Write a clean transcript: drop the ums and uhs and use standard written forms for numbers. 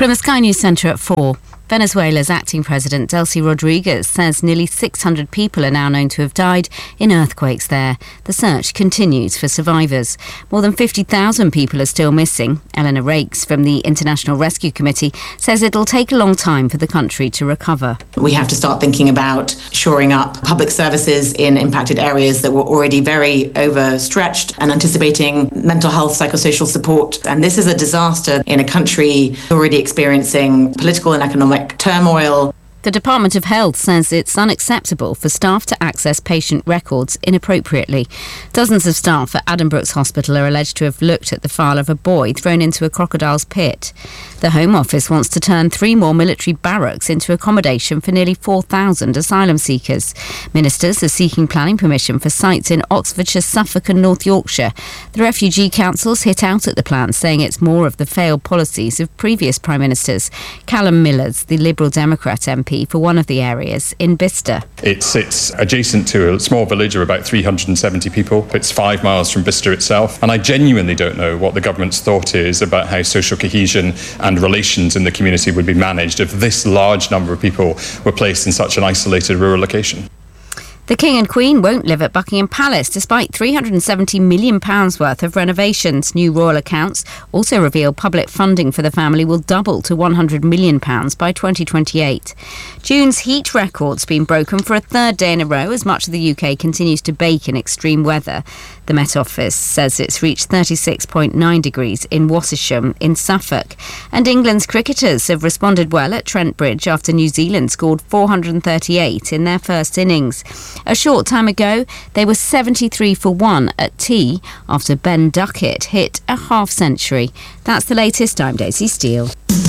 From the Sky News Centre at 4. Venezuela's acting president, Delcy Rodriguez, says nearly 600 people are now known to have died in earthquakes there. The search continues for survivors. More than 50,000 people are still missing. Eleanor Rakes from the International Rescue Committee says it'll take a long time for the country to recover. We have to start thinking about shoring up public services in impacted areas that were already very overstretched and anticipating mental health, psychosocial support. And this is a disaster in a country already experiencing political and economic turmoil. The Department of Health says it's unacceptable for staff to access patient records inappropriately. Dozens of staff at Addenbrooke's Hospital are alleged to have looked at the file of a boy thrown into a crocodile's pit. The Home Office wants to turn 3 more military barracks into accommodation for nearly 4,000 asylum seekers. Ministers are seeking planning permission for sites in Oxfordshire, Suffolk and North Yorkshire. The refugee councils hit out at the plan, saying it's more of the failed policies of previous Prime Ministers. Callum Millers, the Liberal Democrat MP for one of the areas in Bicester. It sits adjacent to a small village of about 370 people. It's 5 miles from Bicester itself. And I genuinely don't know what the government's thought is about how social cohesion and relations in the community would be managed if this large number of people were placed in such an isolated rural location. The King and Queen won't live at Buckingham Palace despite £370 million worth of renovations. New royal accounts also reveal public funding for the family will double to £100 million by 2028. June's heat record's been broken for a third day in a row as much of the UK continues to bake in extreme weather. The Met Office says it's reached 36.9 degrees in Wattisham in Suffolk. And England's cricketers have responded well at Trent Bridge after New Zealand scored 438 in their first innings. A short time ago, they were 73 for 1 at tea after Ben Duckett hit a half-century. That's the latest. I'm Daisy Steele.